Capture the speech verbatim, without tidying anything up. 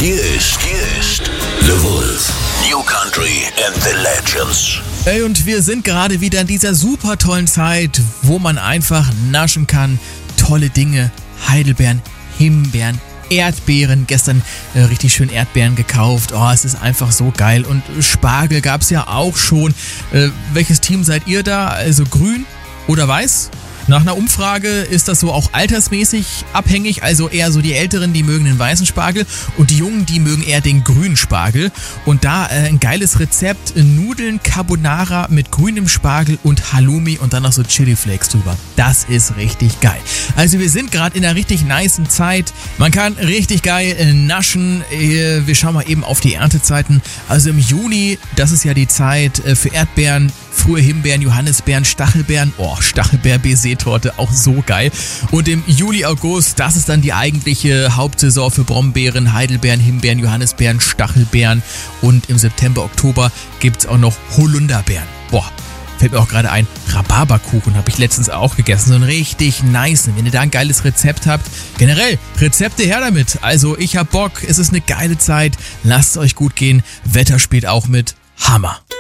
Hier ist, hier ist The Wolf. New Country and the Legends. Ey, und wir sind gerade wieder in dieser super tollen Zeit, wo man einfach naschen kann. Tolle Dinge, Heidelbeeren, Himbeeren, Erdbeeren. Gestern äh, richtig schön Erdbeeren gekauft. Oh, es ist einfach so geil. Und Spargel gab es ja auch schon. Äh, welches Team seid ihr da? Also grün oder weiß? Nach einer Umfrage ist das so auch altersmäßig abhängig, also eher so die Älteren, die mögen den weißen Spargel und die Jungen, die mögen eher den grünen Spargel. Und da äh, ein geiles Rezept, Nudeln Carbonara mit grünem Spargel und Halloumi und dann noch so Chili Flakes drüber. Das ist richtig geil. Also wir sind gerade in einer richtig nicen Zeit, man kann richtig geil äh, naschen. Äh, wir schauen mal eben auf die Erntezeiten. Also im Juni, das ist ja die Zeit äh, für Erdbeeren, frühe Himbeeren, Johannisbeeren, Stachelbeeren. Oh, Stachelbeer-Baiser-Torte, auch so geil. Und im Juli, August, das ist dann die eigentliche Hauptsaison für Brombeeren, Heidelbeeren, Himbeeren, Johannisbeeren, Stachelbeeren. Und im September, Oktober gibt's auch noch Holunderbeeren. Boah, fällt mir auch gerade ein, Rhabarberkuchen habe ich letztens auch gegessen. So ein richtig nice. Wenn ihr da ein geiles Rezept habt, generell, Rezepte her damit. Also ich hab Bock, es ist eine geile Zeit. Lasst es euch gut gehen. Wetter spielt auch mit. Hammer.